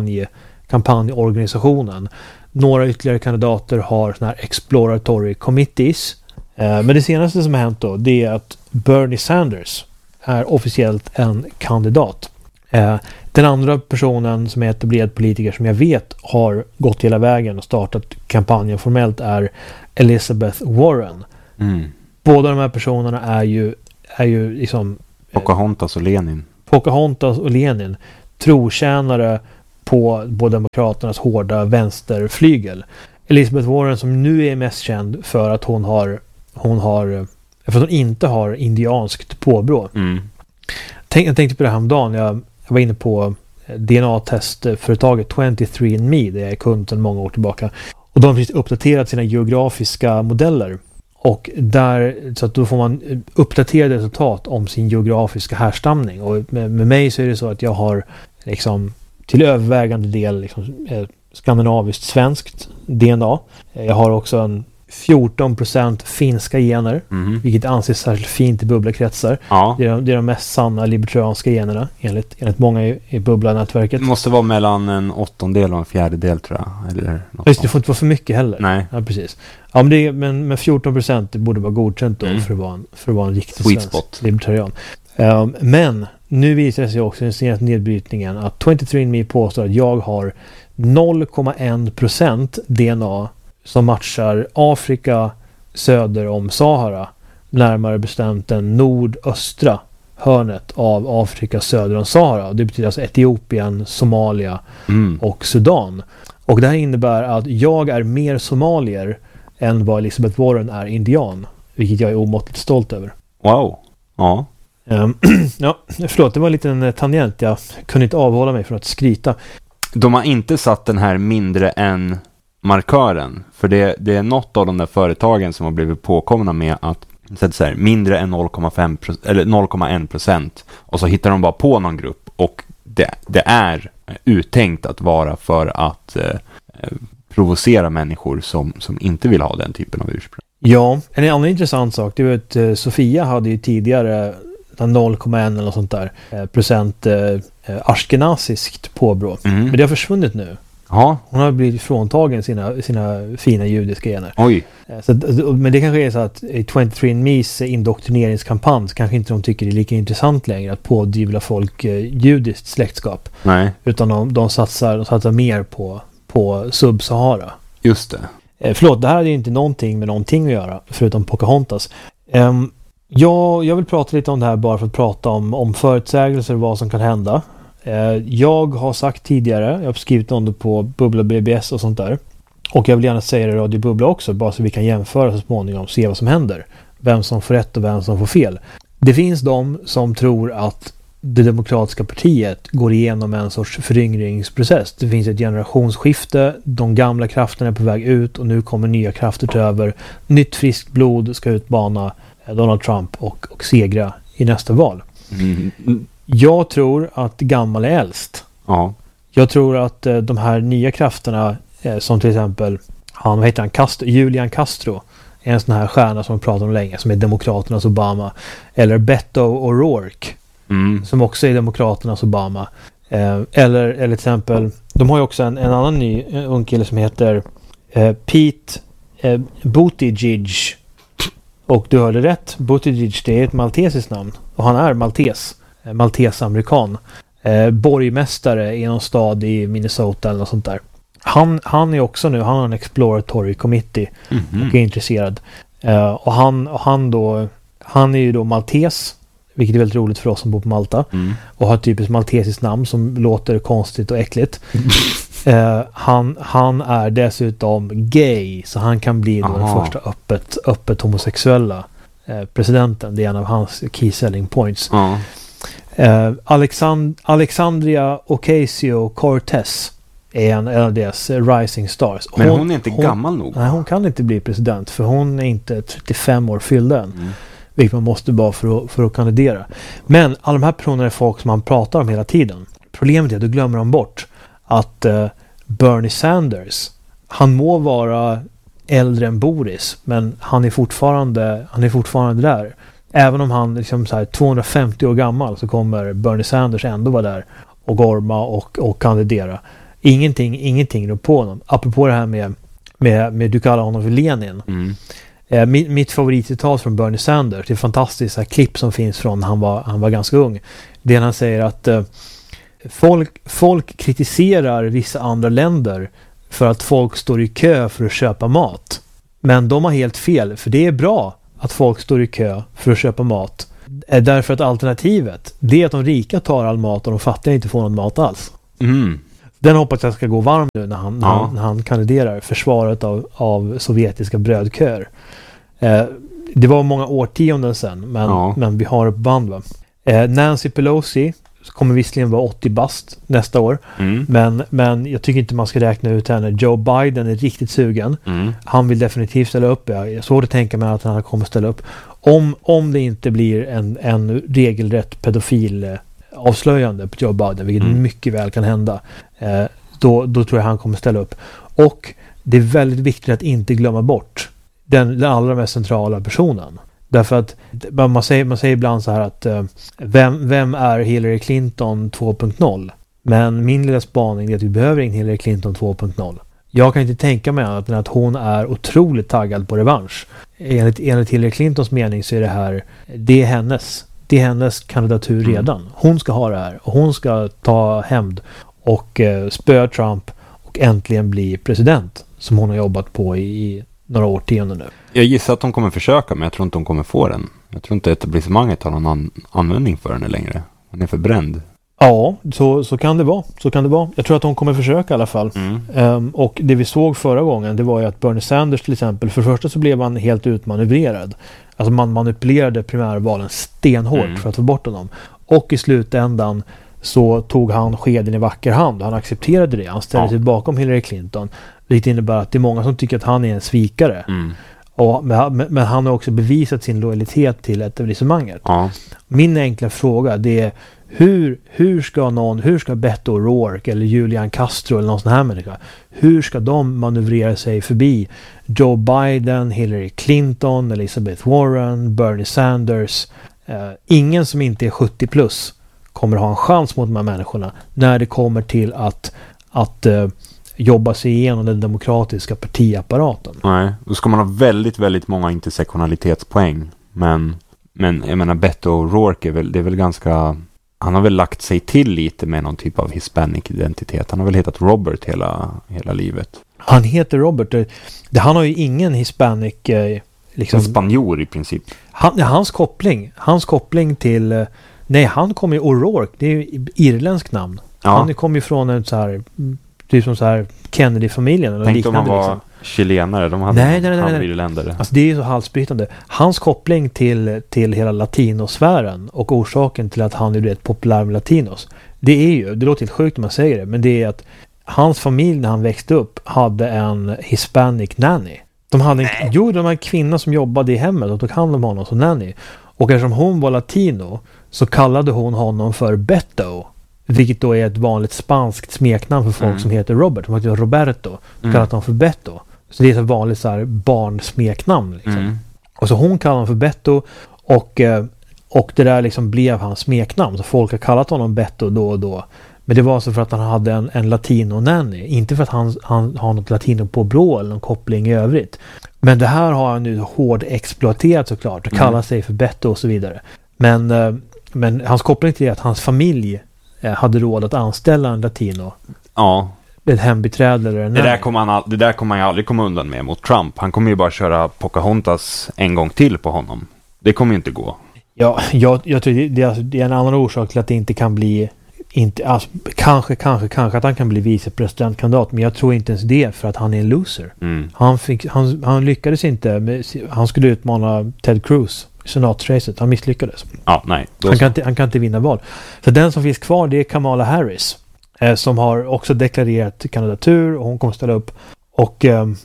kampanjorganisationen. Några ytterligare kandidater har såna här exploratory committees. Men det senaste som har hänt då, det är att Bernie Sanders är officiellt en kandidat. Den andra personen som är etablerad politiker som jag vet har gått hela vägen och startat kampanjen formellt är Elizabeth Warren. Båda de här personerna är ju liksom Pocahontas och Lenin. Trotjänare på Demokraternas hårda vänsterflygel. Elizabeth Warren som nu är mest känd för att för att hon inte har indianskt påbrå. Jag tänkte på det här om dagen. Jag var inne på DNA-testföretaget 23andMe där jag är kund sedan många år tillbaka. Och de har precis uppdaterat sina geografiska modeller. Och där, så att då får man uppdaterade resultat om sin geografiska härstamning. Och med mig så är det så att jag har liksom till övervägande del liksom, skandinaviskt svenskt DNA. Jag har också en 14% finska gener, vilket anses särskilt fint i bubblakretsar. Ja. Det är de mest sanna libertarianska generna enligt många i bubblanätverket. Det måste vara mellan en 8/8 och en 1/4 tror jag. Eller något just, det får inte vara för mycket heller. Nej. Ja, precis. Ja, men 14% det borde vara godkänt då för att vara en riktig sweet svensk spot. Libertarian. Men nu visar det sig också i den senaste nedbrytningen att 23andMe påstår att jag har 0,1% DNA som matchar Afrika söder om Sahara, närmare bestämt den nordöstra hörnet av Afrika söder om Sahara. Det betyder alltså Etiopien, Somalia och Sudan. Och det här innebär att jag är mer somalier än vad Elizabeth Warren är indian, vilket jag är omåttligt stolt över. Wow. Ja. Ja, förlåt, det var en liten tangent. Jag kunde inte avhålla mig från att skryta. De har inte satt den här mindre än markören. För det är något av de där företagen som har blivit påkomna med att så här, mindre än 0,5% eller 0,1%. Och så hittar de bara på någon grupp. Och det är uttänkt att vara för att provocera människor som inte vill ha den typen av ursprung. Ja, en annan intressant sak det var att Sofia hade ju tidigare 0,1 eller något sånt där procent ashkenaziskt påbrå. Men det har försvunnit nu. Ja. Hon har blivit fråntagen sina fina judiska gener. Oj. Men det kanske är så att i 23andMes indoktrineringskampanj kanske inte de tycker det är lika intressant längre att pådyvla folk judiskt släktskap. Nej. Utan de satsar mer på Sub-Sahara. Just det. Förlåt, det här är ju inte någonting med någonting att göra förutom Pocahontas. Jag vill prata lite om det här bara för att prata om förutsägelser och vad som kan hända. Jag har sagt tidigare, jag har skrivit om det på Bubbla BBS och sånt där. Och jag vill gärna säga det i Radio Bubbla också, bara så vi kan jämföra så småningom och se vad som händer. Vem som får rätt och vem som får fel. Det finns de som tror att det demokratiska partiet går igenom en sorts föryngringsprocess. Det finns ett generationsskifte, de gamla krafterna är på väg ut och nu kommer nya krafter ta över. Nytt friskt blod ska utmana Donald Trump och segra i nästa val. Jag tror att gammal är äldst. Ja. Jag tror att de här nya krafterna som till exempel Julian Castro är en sån här stjärna som vi pratar om länge som är demokraternas Obama. Eller Beto O'Rourke som också är demokraternas Obama. Eller till exempel de har ju också en annan ny ung kille som heter Pete Buttigieg. Och du hörde rätt, Buttigieg det är ett maltesiskt namn och han är maltes-amerikan. Borgmästare i någon stad i Minnesota eller något sånt där. Han är också nu, han har en exploratory committee och är intresserad. Och han är ju då maltes, vilket är väldigt roligt för oss som bor på Malta. Och har ett typiskt maltesiskt namn som låter konstigt och äckligt. Han är dessutom gay, så han kan bli då den första öppet homosexuella presidenten. Det är en av hans key selling points. Alexandria Ocasio-Cortez är en av deras rising stars. Men hon är inte gammal nog. Nej, hon kan inte bli president för hon är inte 35 år fylld än. Vilket man måste vara för att kandidera. Men alla de här personerna är folk som man pratar om hela tiden. Problemet är att du glömmer dem bort att Bernie Sanders, han må vara äldre än Boris, men han är fortfarande där. Även om han liksom så här 250 år gammal så kommer Bernie Sanders ändå vara där och gorma och kandidera. Ingenting rör på honom. Apropå det här med du kallar honom för Lenin. Mitt favoritcitat från Bernie Sanders, det är fantastiskt klipp som finns från han var ganska ung. Det är när han säger att folk kritiserar vissa andra länder för att folk står i kö för att köpa mat. Men de har helt fel, för det är bra att folk står i kö för att köpa mat. Därför att alternativet, det är att de rika tar all mat och de fattiga inte får någon mat alls. Den hoppas jag ska gå varm nu när han kandiderar försvaret av sovjetiska brödköer. Det var många årtionden sedan, men vi har ett band, va? Nancy Pelosi kommer visserligen vara 80 bast nästa år, men jag tycker inte man ska räkna ut henne. Joe Biden är riktigt sugen. Han vill definitivt ställa upp. Jag är svårt att tänka mig att han kommer ställa upp. Om det inte blir en regelrätt pedofil avslöjande på Joe Biden, vilket mycket väl kan hända, då tror jag han kommer ställa upp. Och det är väldigt viktigt att inte glömma bort den allra mest centrala personen. Därför att man säger ibland så här att vem är Hillary Clinton 2.0? Men min lilla spaning är att vi behöver en Hillary Clinton 2.0. Jag kan inte tänka mig annat än att hon är otroligt taggad på revansch. Enligt Hillary Clintons mening så är det är hennes kandidatur redan. Hon ska ha det här och hon ska ta hämnd och spöa Trump och äntligen bli president, som hon har jobbat på i några årtionden nu. Jag gissar att de kommer försöka, men jag tror inte de kommer få den. Jag tror inte etablissemanget har någon användning för den längre. Den är förbränd. Ja, så kan det vara. Jag tror att de kommer försöka i alla fall. Och det vi såg förra gången, det var ju att Bernie Sanders till exempel, för det första så blev han helt utmanövrerad. Alltså man manipulerade primärvalen stenhårt för att få bort honom. Och i slutändan så tog han skeden i vacker hand. Han accepterade det. Han ställde sig bakom Hillary Clinton. Det innebär att det är många som tycker att han är en svikare. Men han har också bevisat sin lojalitet till etablissemanget. Min enkla fråga, det är hur ska Beto O'Rourke eller Julian Castro eller någon sån här människa, hur ska de manövrera sig förbi Joe Biden, Hillary Clinton, Elizabeth Warren, Bernie Sanders? Ingen som inte är 70 plus kommer ha en chans mot de här människorna när det kommer till att jobba sig igenom den demokratiska partiapparaten. Nej, då ska man ha väldigt, väldigt många intersektionalitetspoäng. Men jag menar, Beto O'Rourke det är väl ganska... Han har väl lagt sig till lite med någon typ av hispanic identitet. Han har väl hetat Robert hela livet. Han heter Robert. Han har ju ingen hispanic... En spanjor i princip. Hans koppling till... Nej, han kommer ju O'Rourke. Det är ju irländsk namn. Ja. Han kommer ju från en så här... Typ som så här Kennedy-familjen eller liknande. Tänk om han var chilenare. De hade nej. Alltså det är ju så halsbrytande. Hans koppling till hela latinosfären och orsaken till att han är rätt populär med latinos, det låter helt sjukt när man säger det, men det är att hans familj när han växte upp hade en hispanic nanny. De hade en kvinna som jobbade i hemmet och tog hand om honom som nanny. Och eftersom hon var latino så kallade hon honom för Beto. Vilket då är ett vanligt spanskt smeknamn för folk som heter Robert. De heter Roberto. Så kallar de för Beto. Så det är ett vanligt så här barnsmeknamn. Liksom. Och så hon kallar honom för Beto. Och det där liksom blev hans smeknamn. Så folk har kallat honom Beto då och då. Men det var så för att han hade en latino-nanny. Inte för att han har något latino på blå eller någon koppling i övrigt. Men det här har han nu hård exploaterat såklart. Och kallar sig för Beto och så vidare. Men hans koppling till det är att hans familj hade råd att anställa en latino. Ja. Ett hembiträde eller en... Det där kommer han aldrig komma undan med mot Trump. Han kommer ju bara köra Pocahontas en gång till på honom. Det kommer ju inte gå. Ja, jag tror det är en annan orsak till att det inte kan bli... Kanske att han kan bli vicepresidentkandidat, men jag tror inte ens det för att han är en loser. Han lyckades inte. Han skulle utmana Ted Cruz i senatsracet. Han misslyckades. Ja, nej. Han kan inte vinna val. Så den som finns kvar, det är Kamala Harris, som har också deklarerat kandidatur och hon kommer ställa upp. Och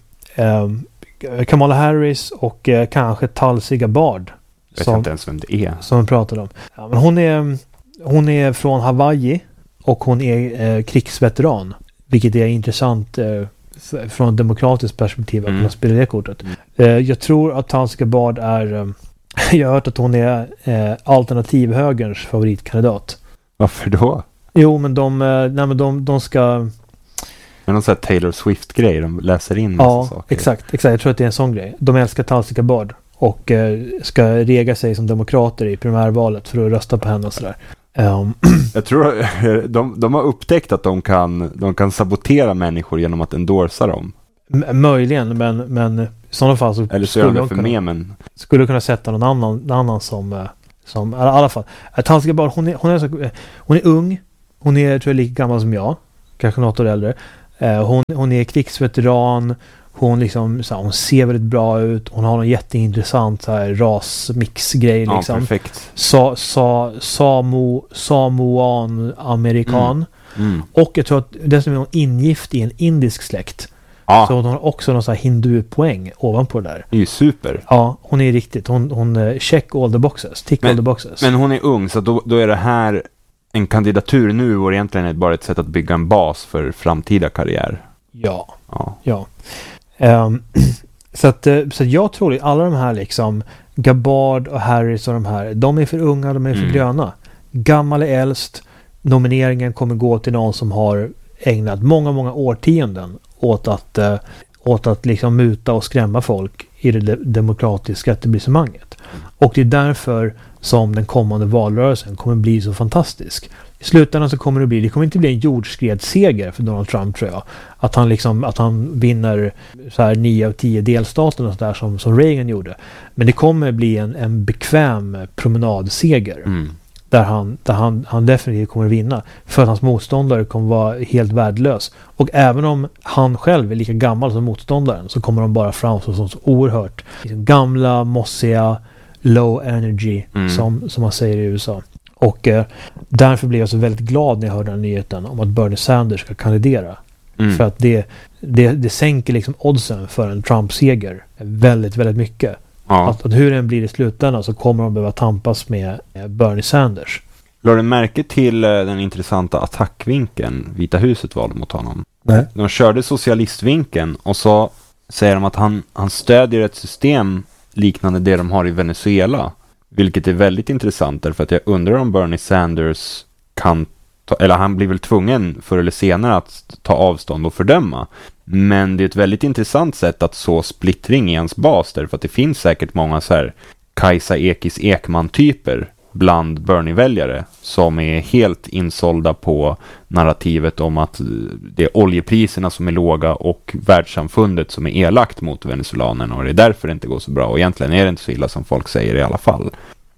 Kamala Harris och kanske Tulsi Gabbard. Jag vet inte ens vem det är. Som vi pratade om. Ja, men hon är från Hawaii och hon är krigsveteran. Vilket är intressant från ett demokratiskt perspektiv att kunna spela det kortet. Jag tror att Tulsi Gabbard är... Jag har hört att hon är alternativhögerns favoritkandidat. Varför då? Jo, men de ska... Men någon sån här Taylor Swift-grej, de läser in massa saker. Exakt. Jag tror att det är en sån grej. De älskar Tulsi Gabbard och ska rega sig som demokrater i primärvalet för att rösta på henne och sådär. Jag tror de har upptäckt att de kan sabotera människor genom att endorsa dem. Möjligen, men i sådana fall så eller så gör de för memen. Skulle kunna sätta någon annan som i alla fall. Att han ska bara, hon är ung. Hon är, tror jag, lika gammal som jag. Kanske något år äldre. Hon är krigsveteran. Hon liksom, så här, hon ser väldigt bra ut. Hon har en jätteintressant så här rasmix-grej liksom. Ja, perfekt. Samoan-amerikan. Och jag tror att dessutom är hon ingift i en indisk släkt. Så hon har också någon så här hindu-poäng ovanpå det där. Det är ju super. Ja, hon är riktigt. Hon check all the boxes. Tick all the boxes. Men hon är ung, så då är det här en kandidatur nu och egentligen är det bara ett sätt att bygga en bas för framtida karriär. Ja. Så jag tror att alla de här liksom Gabbard och Harris och de här, de är för unga, de är för gröna. Gammal är äldst. Nomineringen kommer gå till någon som har ägnat många årtionden åt att liksom muta och skrämma folk i det demokratiska etablissemanget. Och det är därför som den kommande valrörelsen kommer bli så fantastisk. I slutändan så kommer det kommer inte bli en jordskredsseger för Donald Trump, tror jag. Att han vinner så här 9 av 10 delstater och så där som Reagan gjorde. Men det kommer bli en bekväm promenadseger. Där han definitivt kommer vinna. För att hans motståndare kommer vara helt värdelös. Och även om han själv är lika gammal som motståndaren, så kommer de bara framstå som så oerhört liksom gamla, mossiga, low energy, som man säger i USA. Och därför blev jag så väldigt glad när jag hörde den nyheten om att Bernie Sanders ska kandidera. För att det sänker liksom oddsen för en Trump-seger väldigt, väldigt mycket. Ja. Att hur den blir i slutändan så kommer de behöva tampas med Bernie Sanders. Lade du märke till den intressanta attackvinkeln Vita huset valde mot honom? Nej. De körde socialistvinkeln och så säger de att han stödjer ett system liknande det de har i Venezuela. Vilket är väldigt intressant, därför att jag undrar om Bernie Sanders kan eller han blir väl tvungen förr eller senare att ta avstånd och fördöma. Men det är ett väldigt intressant sätt att så splittring i hans bas, därför att det finns säkert många så här Kajsa Ekis Ekman-typer bland Bernie-väljare som är helt insålda på narrativet om att det är oljepriserna som är låga och världssamfundet som är elakt mot venezuelanerna, och det är därför det inte går så bra. Och egentligen är det inte så illa som folk säger i alla fall.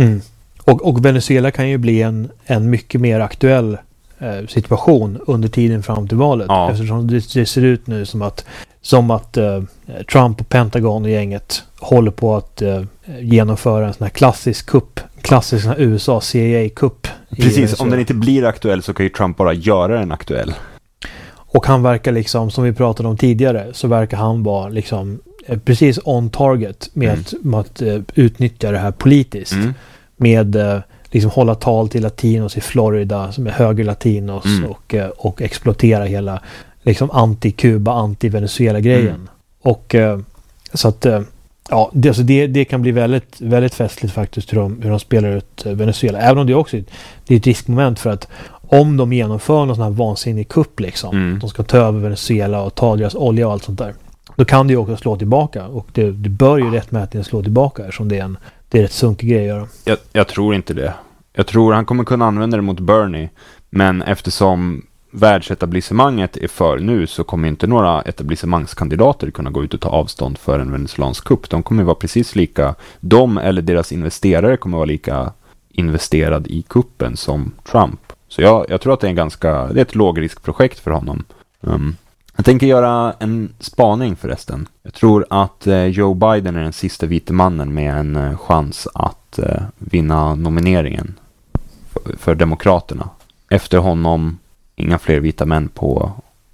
Och Venezuela kan ju bli en mycket mer aktuell situation under tiden fram till valet. Ja. Eftersom det ser ut nu som att Trump och Pentagon och gänget håller på att genomföra en sån här klassisk sån här USA CIA-kupp. Precis, om den inte blir aktuell så kan ju Trump bara göra den aktuell. Och han verkar liksom, som vi pratade om tidigare, så verkar han vara liksom precis on target med att utnyttja det här politiskt. Med liksom hålla tal till latinos i Florida som är höger-latinos och exploatera hela liksom anti-Kuba, anti-Venezuela-grejen. Och så att ja, det kan bli väldigt, väldigt festligt faktiskt hur de spelar ut Venezuela. Även om det också är ett riskmoment, för att om de genomför någon sån här vansinnig kupp liksom, de ska ta över Venezuela och ta deras olja och allt sånt där, då kan det ju också slå tillbaka, och det bör ju rättmätigt slå tillbaka eftersom det är rätt sunkig grej att göra. Jag tror inte det. Jag tror han kommer kunna använda det mot Bernie, men eftersom världsetablissemanget är för nu, så kommer inte några etablissemangskandidater kunna gå ut och ta avstånd för en venezuelansk kupp. De kommer vara precis lika, de eller deras investerare kommer vara lika investerad i kuppen som Trump. Så jag tror att det är ett lågriskprojekt för honom. Jag tänker göra en spaning förresten. Jag tror att Joe Biden är den sista vita mannen med en chans att vinna nomineringen för Demokraterna. Efter honom inga fler vita män på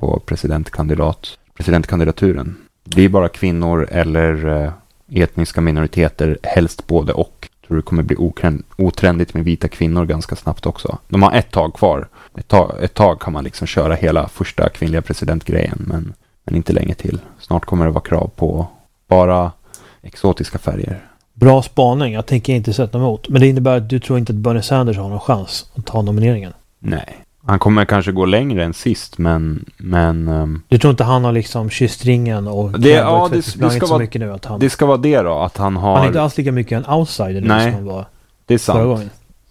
presidentkandidaturen. Det är bara kvinnor eller etniska minoriteter, helst både och. Jag tror det kommer bli otrendigt med vita kvinnor ganska snabbt också. De har ett tag kvar. Ett tag kan man liksom köra hela första kvinnliga presidentgrejen, men inte länge till. Snart kommer det vara krav på bara exotiska färger. Bra spaning, jag tänker inte sätta emot. Men det innebär att du tror inte att Bernie Sanders har någon chans att ta nomineringen? Nej. Han kommer kanske gå längre än sist, men du tror inte han har liksom kysst ringen och det ska så mycket nu att han... Det ska vara det då, att han har... Han är inte alls lika mycket en outsider nu som han var det är sant. förra gången.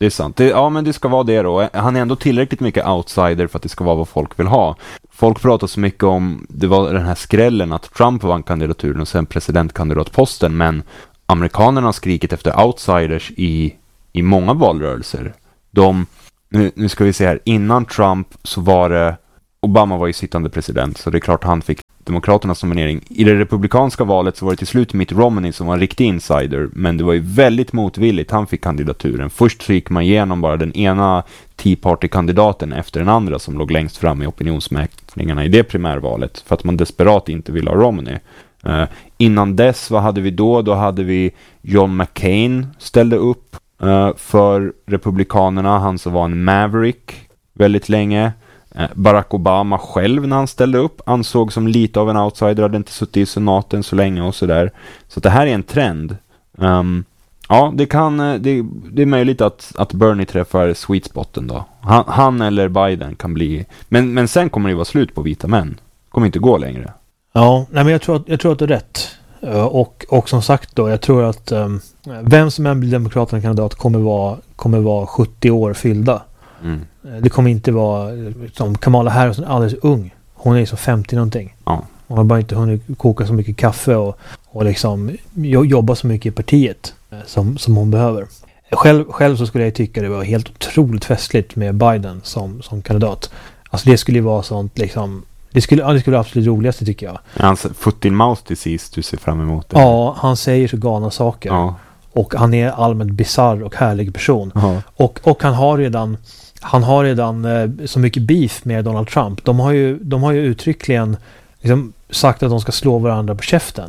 Det är sant. Men det ska vara det då. Han är ändå tillräckligt mycket outsider för att det ska vara vad folk vill ha. Folk pratar så mycket om, det var den här skrällen att Trump vann kandidaturen och sen presidentkandidatposten, men amerikanerna har skrikit efter outsiders i många valrörelser. Nu ska vi se här, innan Trump så var det, Obama var ju sittande president, så det är klart han fick demokraternas nominering. I det republikanska valet så var det till slut Mitt Romney som var en riktig insider, men det var ju väldigt motvilligt han fick kandidaturen. Först så gick man igenom bara den ena Tea Party-kandidaten efter den andra som låg längst fram i opinionsmätningarna i det primärvalet, för att man desperat inte ville ha Romney. Innan dess, vad hade vi då? Då hade vi John McCain ställde upp för republikanerna, han som var en maverick väldigt länge. Barack Obama själv när han ställde upp ansåg som lite av en outsider, hade inte suttit i senaten så länge och sådär. Så det här är en trend. Det är möjligt att Bernie träffar sweet spoten då. Han eller Biden kan bli, men sen kommer det vara slut på vita män. Kommer inte gå längre. Ja, nej, men jag tror att det är rätt. Och som sagt då, jag tror att vem som än blir demokraternas kandidat kommer vara 70 år fyllda. Det kommer inte vara som Kamala Harris, alldeles ung. Hon är så 50 någonting. Ja. Hon har bara inte hunnit koka så mycket kaffe och liksom jobba så mycket i partiet som hon behöver. Själv så skulle jag tycka det var helt otroligt festligt med Biden som kandidat. Alltså det skulle ju vara sånt liksom, det skulle vara absolut roligaste tycker jag. Hans foot in mouth disease du ser fram emot det. Ja, han säger så galna saker. Ja. Och han är allmänt bizarr och härlig person. Ja. Och han har redan så mycket beef med Donald Trump. De har ju uttryckligen liksom sagt att de ska slå varandra på käften.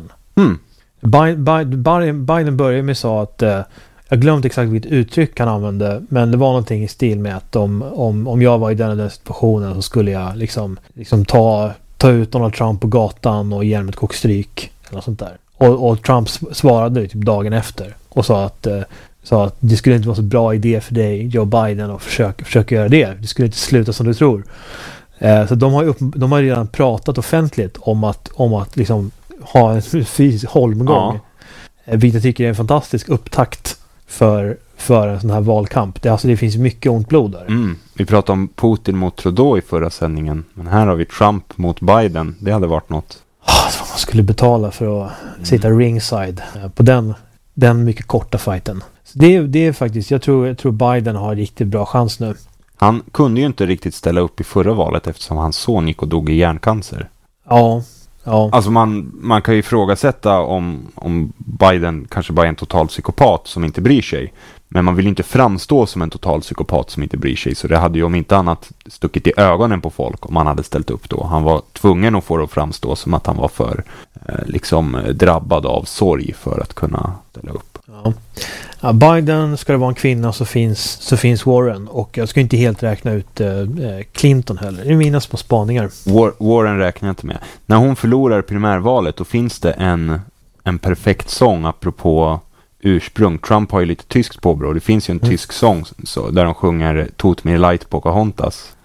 Biden började med sa att jag glömde exakt vilket uttryck han använde, men det var någonting i stil med att om jag var i den situationen så skulle jag liksom ta ut Donald Trump på gatan och ge honom ett kokstryk eller något sånt där. Och Trump svarade typ dagen efter och sa att det skulle inte vara så bra idé för dig, Joe Biden, att försöka göra det. Det skulle inte sluta som du tror. Så de har redan pratat offentligt om att liksom ha en fysisk holmgång. Ja. Vilket jag tycker är en fantastisk upptakt för en sån här valkamp. Det finns mycket ont blod där. Vi pratade om Putin mot Trudeau i förra sändningen, men här har vi Trump mot Biden. Det hade varit något. Vad man skulle betala för att sitta ringside på den mycket korta fighten. Så det är faktiskt, jag tror Biden har en riktigt bra chans nu. Han kunde ju inte riktigt ställa upp i förra valet eftersom hans son gick och dog i hjärncancer. Ja. Alltså man kan ju ifrågasätta om Biden kanske bara är en total psykopat som inte bryr sig. Men man vill inte framstå som en total psykopat som inte bryr sig. Så det hade ju om inte annat stuckit i ögonen på folk om han hade ställt upp då. Han var tvungen att få det att framstå som att han var för drabbad av sorg för att kunna ställa upp. Ja, Biden ska det vara en kvinna så finns Warren. Och jag ska inte helt räkna ut Clinton heller. Det är mina små spaningar. Warren räknar jag inte med. När hon förlorar primärvalet då finns det en perfekt sång apropå ursprung. Trump har ju lite tyskt påbrå. Det finns ju en tysk sång så, där de sjunger Tot mir leid Pocahontas.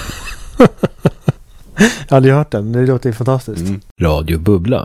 Jag hade hört den. Det låter fantastiskt. Radio Bubbla.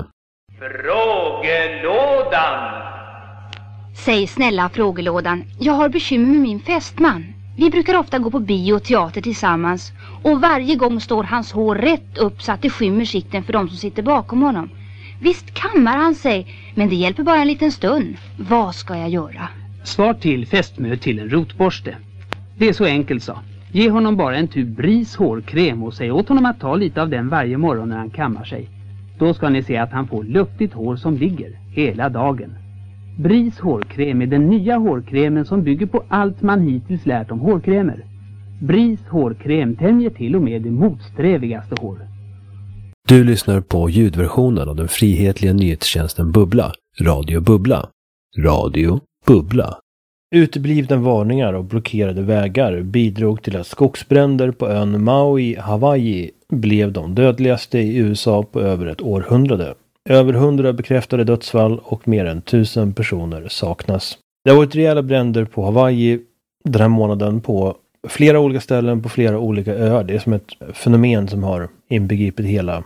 Frågelådan. Säg snälla frågelådan, jag har bekymmer med min fästman. Vi brukar ofta gå på bio och teater tillsammans. Och varje gång står hans hår rätt upp så att det skymmer sikten för de som sitter bakom honom. Visst kammar han sig, men det hjälper bara en liten stund. Vad ska jag göra? Svar till fästmö till en rotborste. Det är så enkelt så. Ge honom bara en tub Bris hårkräm och säg åt honom att ta lite av den varje morgon när han kammar sig. Då ska ni se att han får luftigt hår som ligger hela dagen. Bris hårkräm är den nya hårkrämen som bygger på allt man hittills lärt om hårkrämer. Bris hårkräm tämjer till och med det motsträvigaste hår. Du lyssnar på ljudversionen av den frihetliga nyhetstjänsten Bubbla. Radio Bubbla. Radio Bubbla. Uteblivna varningar och blockerade vägar bidrog till att skogsbränder på ön Maui, Hawaii blev de dödligaste i USA på över ett århundrade. Över 100 bekräftade dödsfall och mer än 1000 personer saknas. Det har varit rejäla bränder på Hawaii den här månaden på flera olika ställen på flera olika öar. Det är som ett fenomen som har inbegripit hela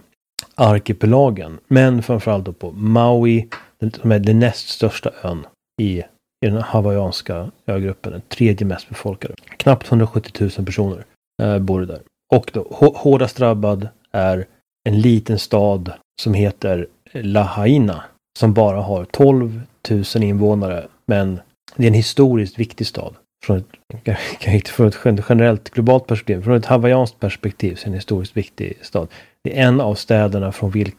arkipelagen. Men framförallt då på Maui, som är den näst största ön i i den hawaiianska ögruppen, den tredje mest befolkade. Knappt 170 000 personer bor där. Och då, hårdast drabbad är en liten stad som heter Lahaina, som bara har 12 000 invånare, men det är en historiskt viktig stad. Från ett generellt globalt perspektiv, från ett hawaiianskt perspektiv, så är det en historiskt viktig stad. Det är en av städerna från